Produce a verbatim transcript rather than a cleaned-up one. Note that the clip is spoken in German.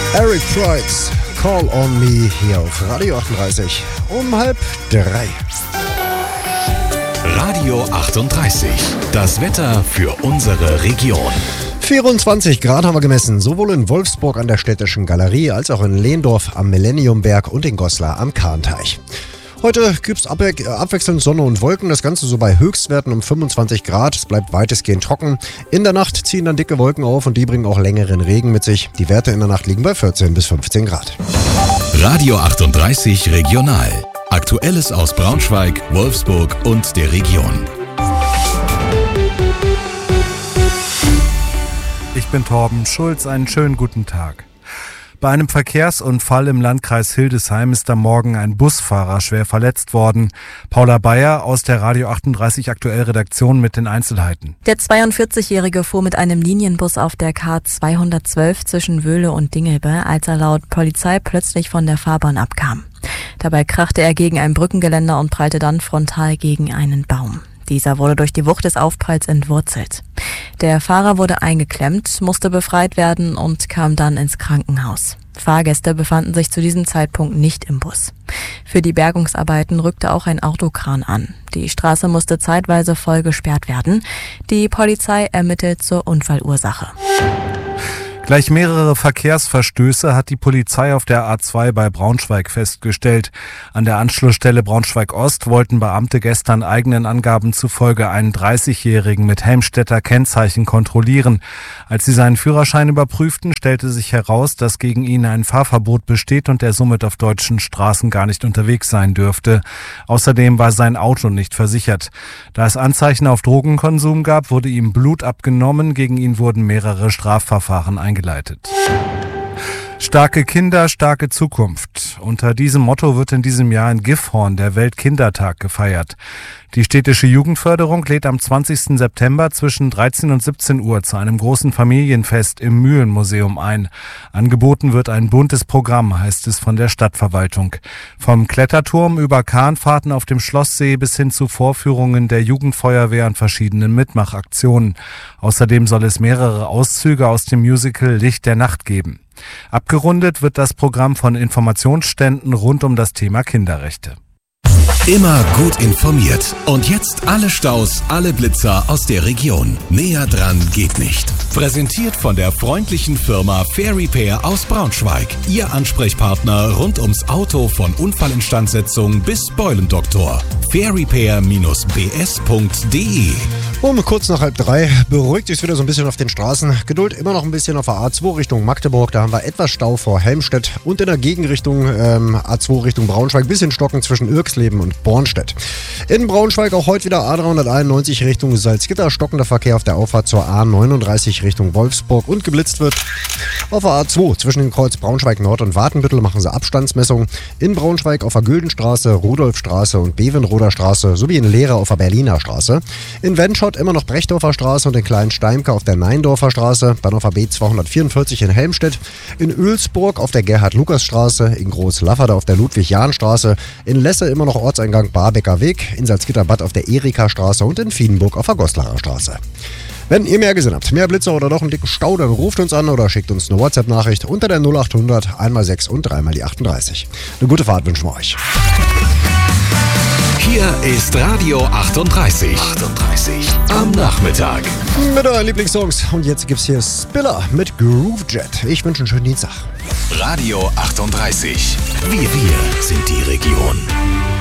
Eric Prydz, Call on Me hier auf Radio achtunddreißig um halb drei. Radio achtunddreißig, das Wetter für unsere Region. vierundzwanzig Grad haben wir gemessen, sowohl in Wolfsburg an der Städtischen Galerie als auch in Lehndorf am Millenniumberg und in Goslar am Kahnteich. Heute gibt es abwe- abwechselnd Sonne und Wolken, das Ganze so bei Höchstwerten um fünfundzwanzig Grad. Es bleibt weitestgehend trocken. In der Nacht ziehen dann dicke Wolken auf und die bringen auch längeren Regen mit sich. Die Werte in der Nacht liegen bei vierzehn bis fünfzehn Grad. Radio achtunddreißig Regional. Aktuelles aus Braunschweig, Wolfsburg und der Region. Ich bin Torben Schulz, einen schönen guten Tag. Bei einem Verkehrsunfall im Landkreis Hildesheim ist am Morgen ein Busfahrer schwer verletzt worden. Paula Bayer aus der Radio achtunddreißig Aktuell Redaktion mit den Einzelheiten. Der zweiundvierzigjährige fuhr mit einem Linienbus auf der K zweihundertzwölf zwischen Wöhle und Dingelbe, als er laut Polizei plötzlich von der Fahrbahn abkam. Dabei krachte er gegen ein Brückengeländer und prallte dann frontal gegen einen Baum. Dieser wurde durch die Wucht des Aufpralls entwurzelt. Der Fahrer wurde eingeklemmt, musste befreit werden und kam dann ins Krankenhaus. Fahrgäste befanden sich zu diesem Zeitpunkt nicht im Bus. Für die Bergungsarbeiten rückte auch ein Autokran an. Die Straße musste zeitweise voll gesperrt werden. Die Polizei ermittelt zur Unfallursache. Gleich mehrere Verkehrsverstöße hat die Polizei auf der A zwei bei Braunschweig festgestellt. An der Anschlussstelle Braunschweig-Ost wollten Beamte gestern eigenen Angaben zufolge einen dreißigjährigen mit Helmstedter Kennzeichen kontrollieren. Als sie seinen Führerschein überprüften, stellte sich heraus, dass gegen ihn ein Fahrverbot besteht und er somit auf deutschen Straßen gar nicht unterwegs sein dürfte. Außerdem war sein Auto nicht versichert. Da es Anzeichen auf Drogenkonsum gab, wurde ihm Blut abgenommen. Gegen ihn wurden mehrere Strafverfahren eingeleitet. Geleitet. Starke Kinder, starke Zukunft. Unter diesem Motto wird in diesem Jahr in Gifhorn der Weltkindertag gefeiert. Die städtische Jugendförderung lädt am zwanzigsten September zwischen dreizehn und siebzehn Uhr zu einem großen Familienfest im Mühlenmuseum ein. Angeboten wird ein buntes Programm, heißt es von der Stadtverwaltung. Vom Kletterturm über Kahnfahrten auf dem Schlosssee bis hin zu Vorführungen der Jugendfeuerwehr und verschiedenen Mitmachaktionen. Außerdem soll es mehrere Auszüge aus dem Musical Licht der Nacht geben. Abgerundet wird das Programm von Informationsständen rund um das Thema Kinderrechte. Immer gut informiert. Und jetzt alle Staus, alle Blitzer aus der Region. Näher dran geht nicht. Präsentiert von der freundlichen Firma Fair Repair aus Braunschweig. Ihr Ansprechpartner rund ums Auto von Unfallinstandsetzung bis Beulendoktor. fair repair Bindestrich b s punkt d e. Um kurz nach halb drei beruhigt sich wieder so ein bisschen auf den Straßen. Geduld immer noch ein bisschen auf der A zwei Richtung Magdeburg. Da haben wir etwas Stau vor Helmstedt und in der Gegenrichtung ähm, A zwei Richtung Braunschweig. Bisschen Stocken zwischen Irksleben und Bornstedt. In Braunschweig auch heute wieder A dreihunderteinundneunzig Richtung Salzgitter. Stockender Verkehr auf der Auffahrt zur A neununddreißig Richtung Wolfsburg und geblitzt wird. Auf der A zwei zwischen dem Kreuz Braunschweig Nord und Watenbüttel machen sie Abstandsmessungen. In Braunschweig auf der Güldenstraße, Rudolfstraße und Bevenroder Straße sowie in Lehre auf der Berliner Straße. In Wenschott immer noch Brechdorfer Straße und in Kleinsteimke auf der Neindorfer Straße. Dann auf der B zweihundertvierundvierzig in Helmstedt. In Oelsburg auf der Gerhard-Lukas-Straße. In Groß-Lafferde auf der Ludwig-Jahn-Straße. In Lesse immer noch Ortseingang Barbecker Weg. In Salzgitterbad auf der Erika-Straße und in Wiedenburg auf der Goslarer Straße. Wenn ihr mehr gesehen habt, mehr Blitzer oder doch einen dicken Stau, dann ruft uns an oder schickt uns eine WhatsApp-Nachricht unter der null achthundert einmal sechs und dreimal die achtunddreißig. Eine gute Fahrt wünschen wir euch. Hier ist Radio achtunddreißig. achtunddreißig am Nachmittag. Mit euren Lieblingssongs. Und jetzt gibt's hier Spiller mit Groovejet. Ich wünsche einen schönen Dienstag. Radio achtunddreißig. Wir, wir sind die Region.